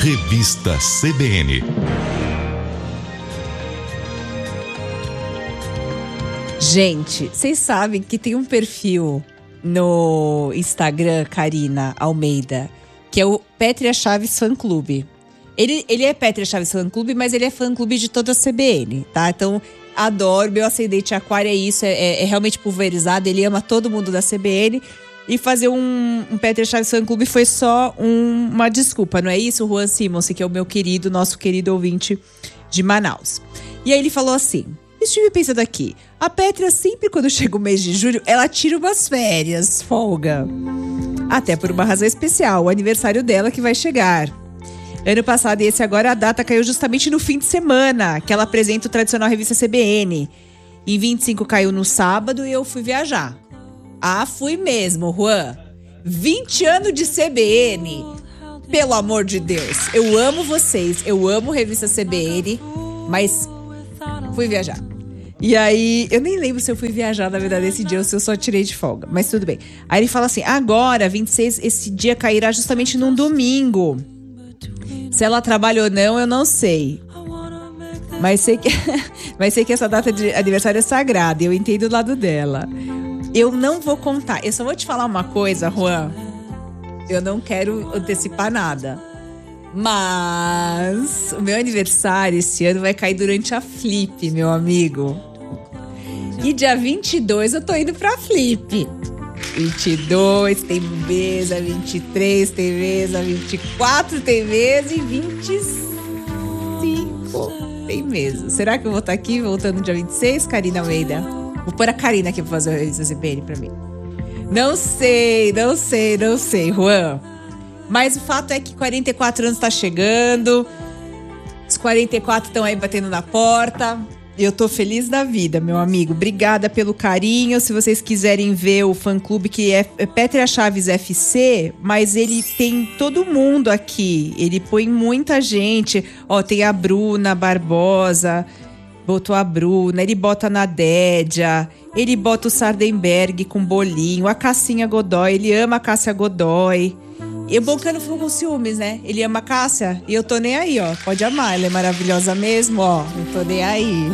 Revista CBN. Gente, vocês sabem que tem um perfil no Instagram, Karina Almeida, que é o Pétrea Chaves Fã Clube. Ele é Pétrea Chaves Fã Clube, mas ele é fã clube de toda a CBN, tá? Então, adoro, meu ascendente aquário é isso, é realmente pulverizado, ele ama todo mundo da CBN. E fazer um Pétrea Chaves Fã Clube foi só uma desculpa, não é isso? O Juan Simons, que é o meu querido, nosso querido ouvinte de Manaus. E aí ele falou assim: estive pensando aqui, a Pétrea sempre quando chega o mês de julho, ela tira umas férias, folga. Até por uma razão especial, o aniversário dela que vai chegar. Ano passado e esse agora, a data caiu justamente no fim de semana, que ela apresenta o tradicional Revista CBN. Em 25 caiu no sábado e eu fui viajar. Ah, fui mesmo, Juan. 20 anos de CBN. Pelo amor de Deus. Eu amo vocês, eu amo Revista CBN, mas fui viajar. E aí, eu nem lembro se eu fui viajar, na verdade, esse dia, ou se eu só tirei de folga. Mas tudo bem. Aí ele fala assim, agora, 26, esse dia cairá justamente num domingo. Se ela trabalha ou não, eu não sei. Mas sei que essa data de aniversário é sagrada. Eu entendo o lado dela. Eu não vou contar. Eu só vou te falar uma coisa, Juan. Eu não quero antecipar nada. Mas o meu aniversário esse ano vai cair durante a Flip, meu amigo. E dia 22 eu tô indo pra Flip. 22 tem mesa, 23 tem mesa, 24 tem mesa e 25 tem mesa. Será que eu vou estar aqui voltando dia 26, Karina Almeida? Vou pôr a Karina aqui pra fazer a revista CBN pra mim. Não sei, Juan. Mas o fato é que 44 anos tá chegando. Os 44 estão aí batendo na porta. Eu tô feliz da vida, meu amigo. Obrigada pelo carinho. Se vocês quiserem ver o fã-clube, que é Pétrea Chaves FC, mas ele tem todo mundo aqui. Ele põe muita gente. Ó, tem a Bruna Barbosa, botou a Bruna. Ele bota a Nadédia. Ele bota o Sardenberg com bolinho. A Cassinha Godoy, ele ama a Cássia Godoy. E o Boncano ficou com ciúmes, né? Ele ama a Cássia e eu tô nem aí, ó. Pode amar, ela é maravilhosa mesmo, ó. Não tô nem aí.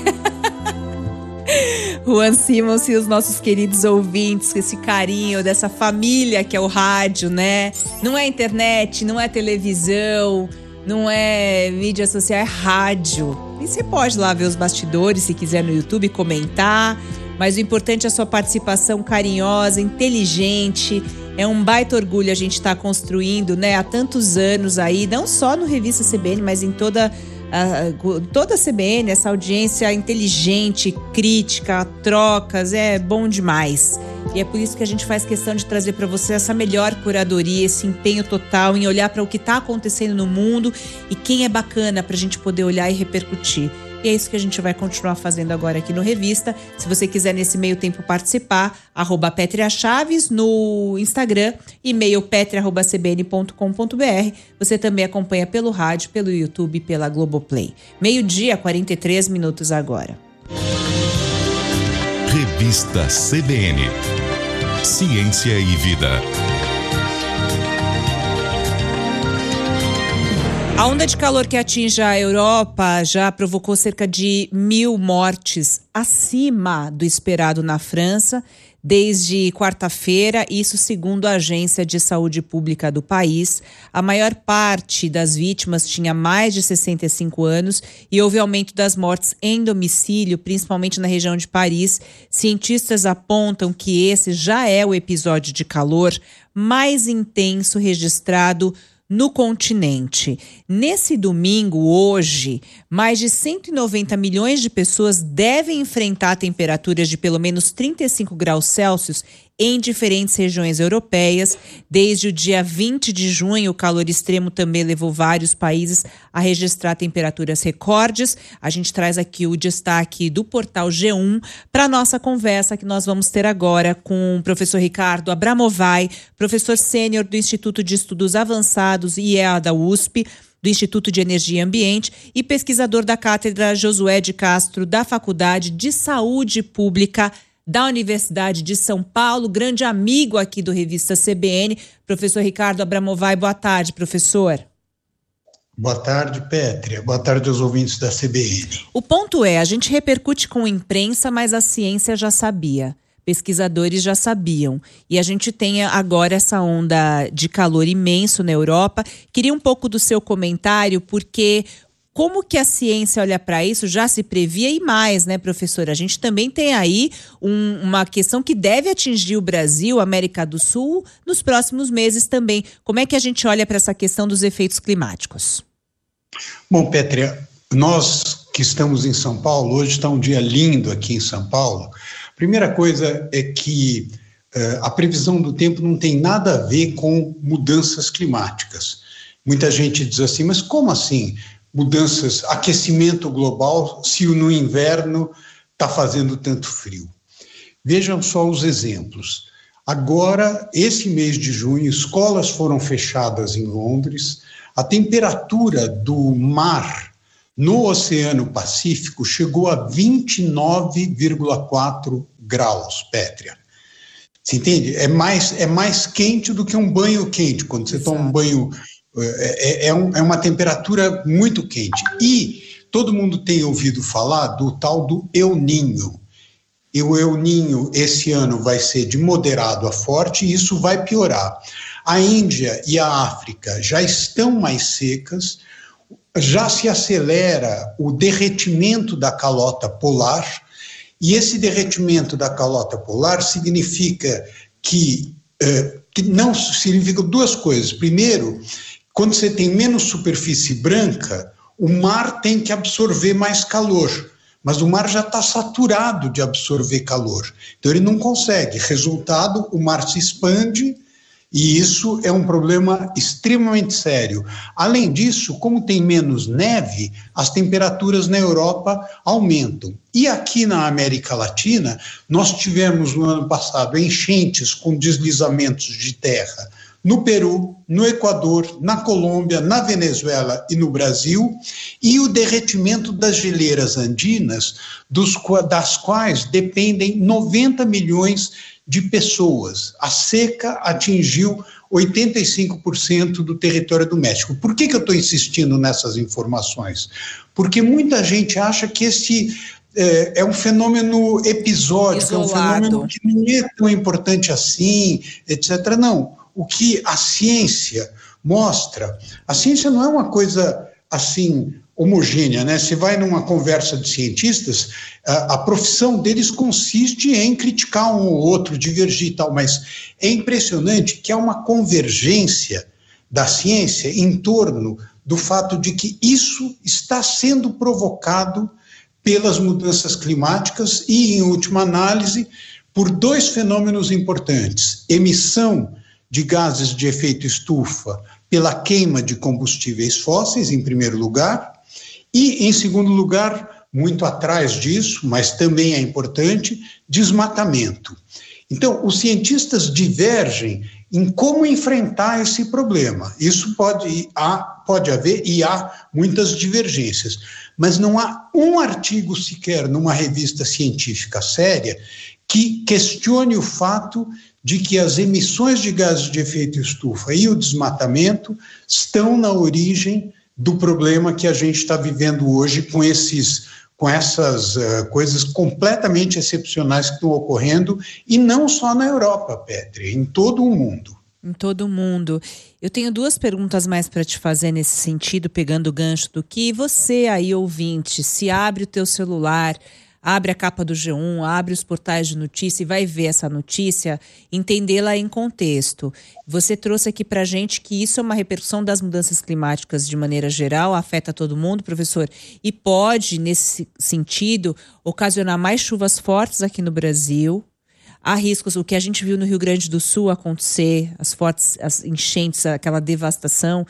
Juan Simons e os nossos queridos ouvintes, com esse carinho dessa família que é o rádio, né? Não é internet, não é televisão, não é mídia social, é rádio. E você pode lá ver os bastidores, se quiser, no YouTube, comentar. Mas o importante é a sua participação carinhosa, inteligente. É um baita orgulho a gente estar construindo, né, há tantos anos aí, não só no Revista CBN, mas em toda a CBN, essa audiência inteligente, crítica, trocas, é bom demais. E é por isso que a gente faz questão de trazer para você essa melhor curadoria, esse empenho total em olhar para o que está acontecendo no mundo e quem é bacana para a gente poder olhar e repercutir. E é isso que a gente vai continuar fazendo agora aqui no Revista. Se você quiser nesse meio tempo participar, @Pétrea Chaves no Instagram, e-mail petrea@cbn.com.br. Você também acompanha pelo rádio, pelo YouTube, pela Globoplay. 12:43 agora. Revista CBN. Ciência e Vida. A onda de calor que atinge a Europa já provocou cerca de 1.000 mortes acima do esperado na França desde quarta-feira, isso segundo a Agência de Saúde Pública do país. A maior parte das vítimas tinha mais de 65 anos e houve aumento das mortes em domicílio, principalmente na região de Paris. Cientistas apontam que esse já é o episódio de calor mais intenso registrado no continente. Nesse domingo, hoje, mais de 190 milhões de pessoas devem enfrentar temperaturas de pelo menos 35 graus Celsius em diferentes regiões europeias. Desde o dia 20 de junho, o calor extremo também levou vários países a registrar temperaturas recordes. A gente traz aqui o destaque do portal G1 para a nossa conversa que nós vamos ter agora com o professor Ricardo Abramovay, professor sênior do Instituto de Estudos Avançados IEA da USP, do Instituto de Energia e Ambiente e pesquisador da Cátedra Josué de Castro da Faculdade de Saúde Pública da Universidade de São Paulo, grande amigo aqui do Revista CBN, professor Ricardo Abramovay. Boa tarde, professor. Boa tarde, Pétria. Boa tarde aos ouvintes da CBN. O ponto é, a gente repercute com a imprensa, mas a ciência já sabia. Pesquisadores já sabiam. E a gente tem agora essa onda de calor imenso na Europa. Queria um pouco do seu comentário, porque como que a ciência olha para isso? Já se previa e mais, né, professora? A gente também tem aí uma questão que deve atingir o Brasil, a América do Sul, nos próximos meses também. Como é que a gente olha para essa questão dos efeitos climáticos? Bom, Pétria, nós que estamos em São Paulo, hoje está um dia lindo aqui em São Paulo. Primeira coisa é que a previsão do tempo não tem nada a ver com mudanças climáticas. Muita gente diz assim, mas como assim? Mudanças, aquecimento global, se no inverno está fazendo tanto frio. Vejam só os exemplos. Agora, esse mês de junho, escolas foram fechadas em Londres, a temperatura do mar no Oceano Pacífico chegou a 29,4 graus, Pétria. Você entende? É mais quente do que um banho quente, quando você toma um banho. É uma temperatura muito quente. E todo mundo tem ouvido falar do tal do El Niño. E o El Niño esse ano vai ser de moderado a forte e isso vai piorar. A Índia e a África já estão mais secas, já se acelera o derretimento da calota polar, e esse derretimento da calota polar significa que não significa duas coisas. Primeiro, quando você tem menos superfície branca, o mar tem que absorver mais calor, mas o mar já está saturado de absorver calor, então ele não consegue. Resultado, o mar se expande e isso é um problema extremamente sério. Além disso, como tem menos neve, as temperaturas na Europa aumentam. E aqui na América Latina, nós tivemos no ano passado enchentes com deslizamentos de terra no Peru, no Equador, na Colômbia, na Venezuela e no Brasil, e o derretimento das geleiras andinas, das quais dependem 90 milhões de pessoas. A seca atingiu 85% do território do México. Por que eu estou insistindo nessas informações? Porque muita gente acha que esse é um fenômeno episódico, isolado. É um fenômeno que não é tão importante assim, etc. Não. O que a ciência mostra, a ciência não é uma coisa assim homogênea, né? Você vai numa conversa de cientistas, a profissão deles consiste em criticar um ou outro, divergir e tal, mas é impressionante que há uma convergência da ciência em torno do fato de que isso está sendo provocado pelas mudanças climáticas e, em última análise, por dois fenômenos importantes: emissão de gases de efeito estufa pela queima de combustíveis fósseis, em primeiro lugar, e, em segundo lugar, muito atrás disso, mas também é importante, desmatamento. Então, os cientistas divergem em como enfrentar esse problema. Isso pode haver e há muitas divergências, mas não há um artigo sequer numa revista científica séria que questione o fato de que as emissões de gases de efeito estufa e o desmatamento estão na origem do problema que a gente está vivendo hoje com essas coisas completamente excepcionais que estão ocorrendo, e não só na Europa, Pétria, em todo o mundo. Em todo o mundo. Eu tenho duas perguntas mais para te fazer nesse sentido, pegando o gancho do que você aí, ouvinte, se abre o teu celular, abre a capa do G1, abre os portais de notícia e vai ver essa notícia, entendê-la em contexto. Você trouxe aqui para a gente que isso é uma repercussão das mudanças climáticas de maneira geral, afeta todo mundo, professor, e pode, nesse sentido, ocasionar mais chuvas fortes aqui no Brasil. Há riscos, o que a gente viu no Rio Grande do Sul acontecer, as enchentes, aquela devastação.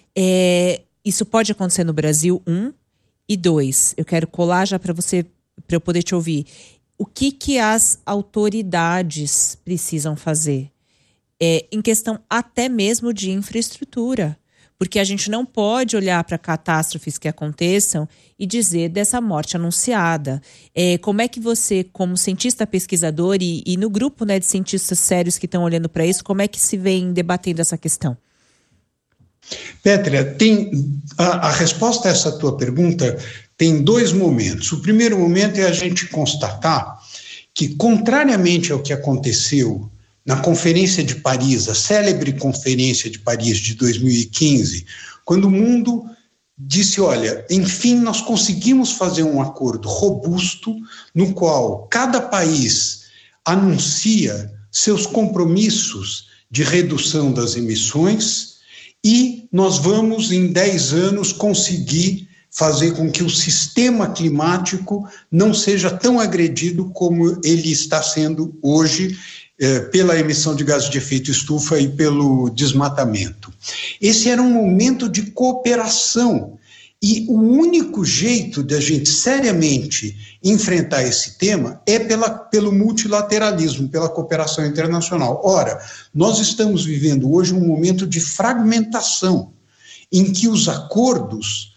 Isso pode acontecer no Brasil, 1. E 2, eu quero colar já para eu poder te ouvir. O que as autoridades precisam fazer? Em questão até mesmo de infraestrutura. Porque a gente não pode olhar para catástrofes que aconteçam e dizer dessa morte anunciada. Como é que você, como cientista pesquisador e no grupo, né, de cientistas sérios que estão olhando para isso, como é que se vem debatendo essa questão? Pétria, a resposta a essa tua pergunta tem dois momentos. O primeiro momento é a gente constatar que, contrariamente ao que aconteceu na Conferência de Paris, a célebre Conferência de Paris de 2015, quando o mundo disse, olha, enfim, nós conseguimos fazer um acordo robusto no qual cada país anuncia seus compromissos de redução das emissões e nós vamos, em 10 anos, conseguir fazer com que o sistema climático não seja tão agredido como ele está sendo hoje pela emissão de gases de efeito estufa e pelo desmatamento. Esse era um momento de cooperação e o único jeito de a gente seriamente enfrentar esse tema é pelo multilateralismo, pela cooperação internacional. Ora, nós estamos vivendo hoje um momento de fragmentação em que os acordos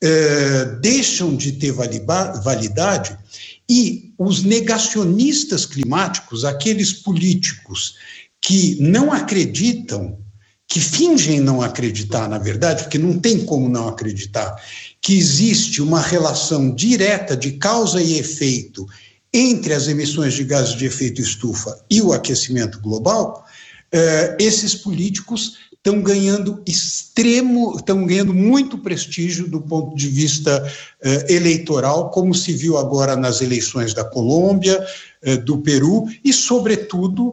deixam de ter validade e os negacionistas climáticos, aqueles políticos que não acreditam, que fingem não acreditar, na verdade, porque não tem como não acreditar, que existe uma relação direta de causa e efeito entre as emissões de gases de efeito estufa e o aquecimento global, esses políticos estão ganhando muito prestígio do ponto de vista eleitoral, como se viu agora nas eleições da Colômbia, do Peru e, sobretudo,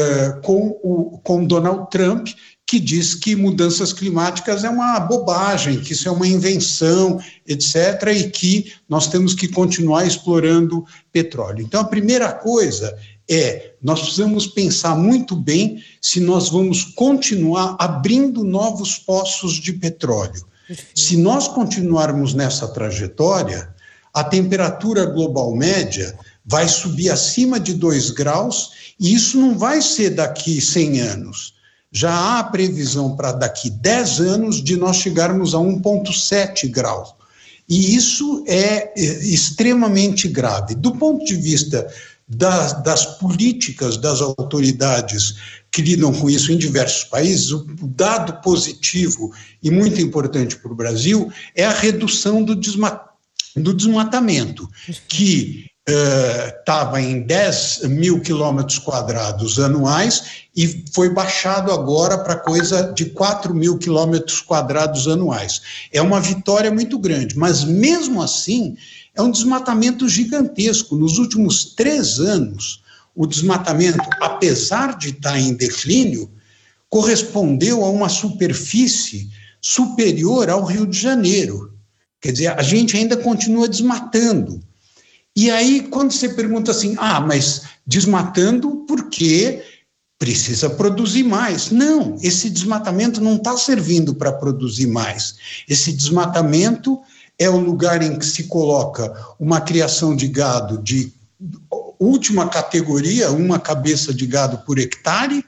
com Donald Trump, que diz que mudanças climáticas é uma bobagem, que isso é uma invenção, etc., e que nós temos que continuar explorando petróleo. Então, a primeira coisa nós precisamos pensar muito bem se nós vamos continuar abrindo novos poços de petróleo. Se nós continuarmos nessa trajetória, a temperatura global média vai subir acima de 2 graus e isso não vai ser daqui 100 anos. Já há a previsão para daqui 10 anos de nós chegarmos a 1,7 graus. E isso é extremamente grave. Do ponto de vista das políticas das autoridades que lidam com isso em diversos países, o dado positivo e muito importante para o Brasil é a redução do desmatamento, que estava em 10 mil quilômetros quadrados anuais e foi baixado agora para coisa de 4 mil quilômetros quadrados anuais. É uma vitória muito grande, mas mesmo assim é um desmatamento gigantesco. Nos últimos 3 anos, o desmatamento, apesar de estar em declínio, correspondeu a uma superfície superior ao Rio de Janeiro. Quer dizer, a gente ainda continua desmatando. E aí, quando você pergunta assim, mas desmatando porque precisa produzir mais. Não, esse desmatamento não está servindo para produzir mais. Esse desmatamento é o lugar em que se coloca uma criação de gado de última categoria, uma cabeça de gado por hectare,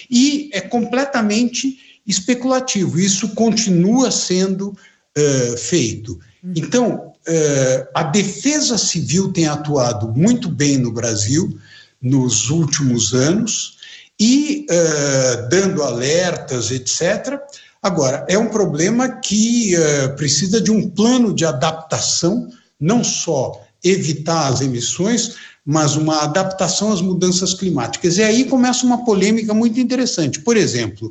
e é completamente especulativo. Isso continua sendo feito. Então, a Defesa Civil tem atuado muito bem no Brasil nos últimos anos e dando alertas, etc. Agora, é um problema que precisa de um plano de adaptação, não só evitar as emissões, mas uma adaptação às mudanças climáticas. E aí começa uma polêmica muito interessante. Por exemplo,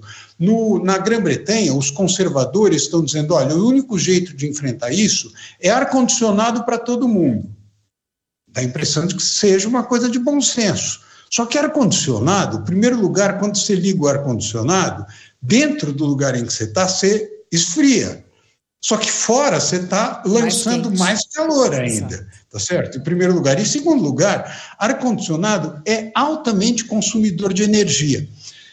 na Grã-Bretanha, os conservadores estão dizendo, olha, o único jeito de enfrentar isso é ar-condicionado para todo mundo. Dá a impressão de que seja uma coisa de bom senso. Só que ar-condicionado, em primeiro lugar, quando você liga o ar-condicionado, dentro do lugar em que você está, você esfria. Só que fora você está lançando mais calor ainda, tá certo? Em primeiro lugar. E em segundo lugar, ar-condicionado é altamente consumidor de energia.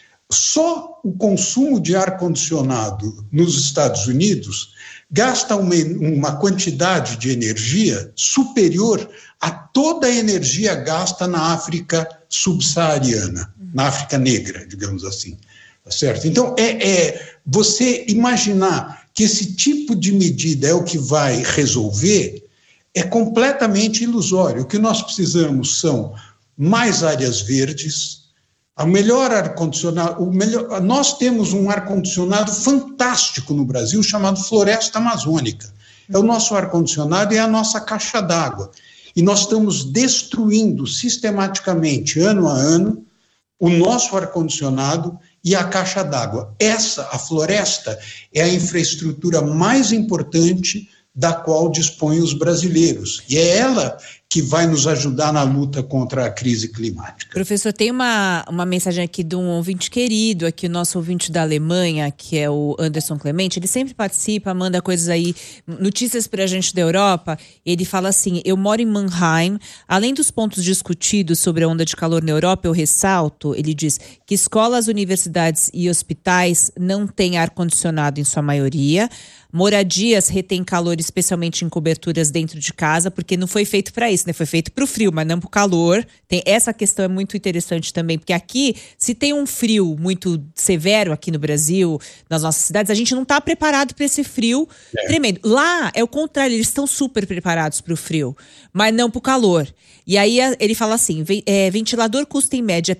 Só o consumo de ar-condicionado nos Estados Unidos gasta uma quantidade de energia superior a toda a energia gasta na África subsaariana, na África negra, digamos assim. Tá certo? Então, você imaginar que esse tipo de medida é o que vai resolver é completamente ilusório. O que nós precisamos são mais áreas verdes, O melhor ar-condicionado, nós temos um ar-condicionado fantástico no Brasil chamado Floresta Amazônica. É o nosso ar-condicionado e é a nossa caixa d'água. E nós estamos destruindo sistematicamente, ano a ano, o nosso ar-condicionado e a caixa d'água. A floresta, é a infraestrutura mais importante da qual dispõem os brasileiros. E é ela que vai nos ajudar na luta contra a crise climática. Professor, tem uma mensagem aqui de um ouvinte querido, aqui o nosso ouvinte da Alemanha, que é o Anderson Clemente. Ele sempre participa, manda coisas aí, notícias pra gente da Europa. Ele fala assim: eu moro em Mannheim. Além dos pontos discutidos sobre a onda de calor na Europa, eu ressalto, ele diz, que escolas, universidades e hospitais não têm ar-condicionado em sua maioria. Moradias retêm calor, especialmente em coberturas dentro de casa, porque não foi feito para isso, né? Foi feito para o frio, mas não para o calor. Essa questão é muito interessante também, porque aqui, se tem um frio muito severo aqui no Brasil, nas nossas cidades, a gente não está preparado para esse frio tremendo. Lá é o contrário, eles estão super preparados para o frio, mas não para o calor. E aí ele fala assim, ventilador custa em média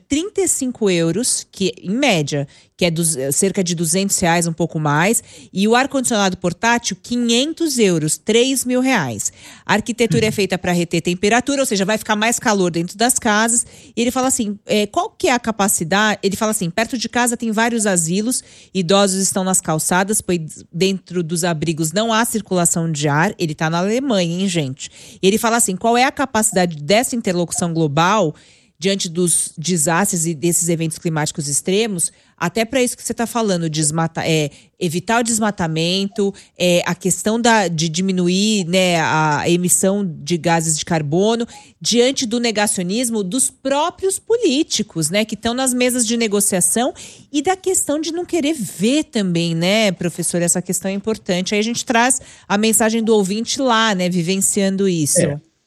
35 euros, que em média, que é cerca de R$200, um pouco mais, e o ar-condicionado portátil, 500 euros, R$3.000. A arquitetura é feita para reter temperatura, ou seja, vai ficar mais calor dentro das casas. E ele fala assim, qual que é a capacidade? Ele fala assim, perto de casa tem vários asilos, idosos estão nas calçadas, pois dentro dos abrigos não há circulação de ar. Ele está na Alemanha, hein, gente? E ele fala assim, qual é a capacidade dessa interlocução global diante dos desastres e desses eventos climáticos extremos, até para isso que você está falando, evitar o desmatamento, a questão de diminuir, né, a emissão de gases de carbono, diante do negacionismo dos próprios políticos, né, que estão nas mesas de negociação, e da questão de não querer ver também, né, professor, essa questão é importante. Aí a gente traz a mensagem do ouvinte lá, né, vivenciando isso.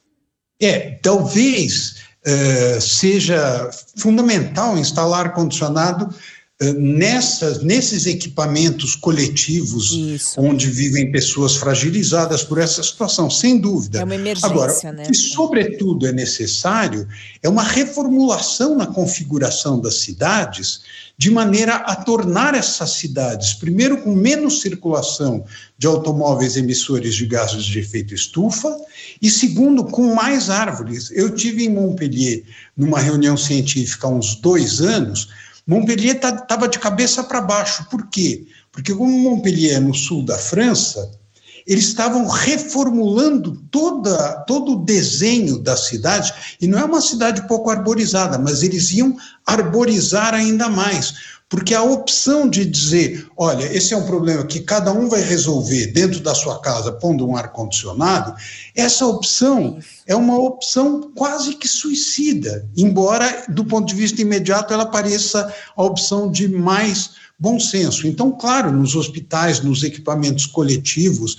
Talvez seja fundamental instalar ar-condicionado nesses equipamentos coletivos. Isso. Onde vivem pessoas fragilizadas por essa situação, sem dúvida. É uma emergência, agora, né? O que sobretudo é necessário é uma reformulação na configuração das cidades, de maneira a tornar essas cidades, primeiro, com menos circulação de automóveis emissores de gases de efeito estufa, e segundo, com mais árvores. Eu tive em Montpellier, numa reunião científica há uns 2 anos. Montpellier estava de cabeça para baixo. Por quê? Porque como Montpellier é no sul da França, eles estavam reformulando todo o desenho da cidade, e não é uma cidade pouco arborizada, mas eles iam arborizar ainda mais, porque a opção de dizer, olha, esse é um problema que cada um vai resolver dentro da sua casa, pondo um ar-condicionado, essa opção é uma opção quase que suicida, embora, do ponto de vista imediato, ela pareça a opção de mais bom senso. Então, claro, nos hospitais, nos equipamentos coletivos,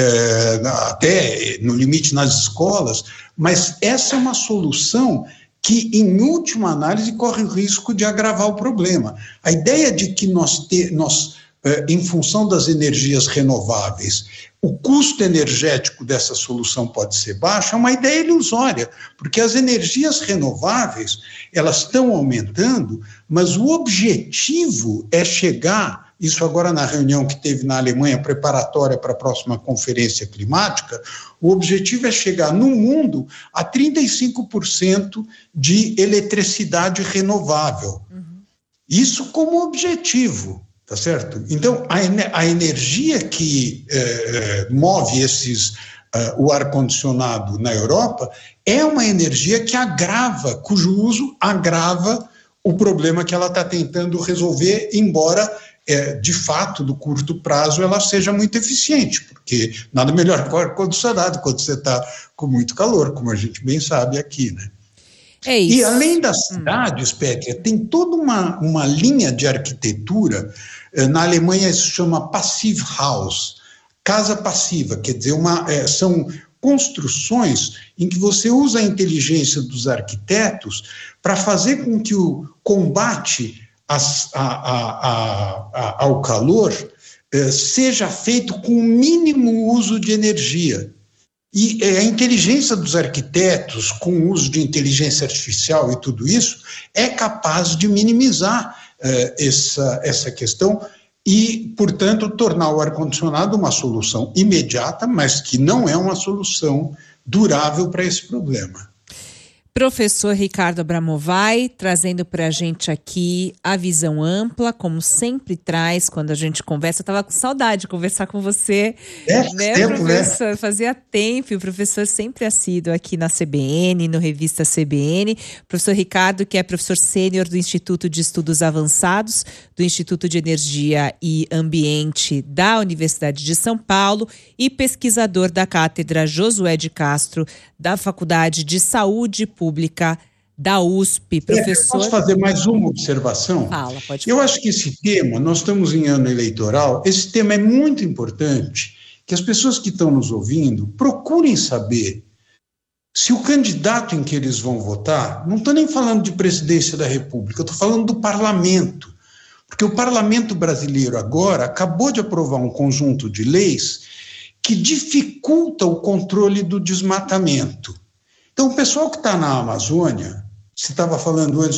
até no limite nas escolas, mas essa é uma solução que, em última análise, corre o risco de agravar o problema. A ideia de que nós em função das energias renováveis, o custo energético dessa solução pode ser baixo, é uma ideia ilusória, porque as energias renováveis, elas estão aumentando, mas o objetivo é chegar, isso agora na reunião que teve na Alemanha, preparatória para a próxima conferência climática, o objetivo é chegar no mundo a 35% de eletricidade renovável. Isso como objetivo. Tá certo? Então, a energia que move o ar-condicionado na Europa é uma energia que cujo uso agrava o problema que ela está tentando resolver, embora, de fato, no curto prazo, ela seja muito eficiente, porque nada melhor que o ar-condicionado quando você está com muito calor, como a gente bem sabe aqui, né? É isso. E além das cidades, Pétria, tem toda uma linha de arquitetura. Na Alemanha isso se chama Passive House, casa passiva, quer dizer, são construções em que você usa a inteligência dos arquitetos para fazer com que o combate ao calor seja feito com o mínimo uso de energia. E a inteligência dos arquitetos, com o uso de inteligência artificial e tudo isso, é capaz de minimizar essa questão e, portanto, tornar o ar-condicionado uma solução imediata, mas que não é uma solução durável para esse problema. Professor Ricardo Abramovay, trazendo para a gente aqui a visão ampla, como sempre traz quando a gente conversa. Eu estava com saudade de conversar com você, professor? Né? Fazia tempo, e o professor sempre assíduo aqui na CBN, no Revista CBN. Professor Ricardo, que é professor sênior do Instituto de Estudos Avançados, do Instituto de Energia e Ambiente da Universidade de São Paulo e pesquisador da Cátedra Josué de Castro, da Faculdade de Saúde Pública da USP. Professor... Posso fazer mais uma observação? Fala, pode falar. Eu acho que esse tema, nós estamos em ano eleitoral, esse tema é muito importante, que as pessoas que estão nos ouvindo procurem saber se o candidato em que eles vão votar, não estou nem falando de presidência da República, eu estou falando do parlamento, porque o parlamento brasileiro agora acabou de aprovar um conjunto de leis que dificulta o controle do desmatamento. Então, o pessoal que está na Amazônia, se estava falando antes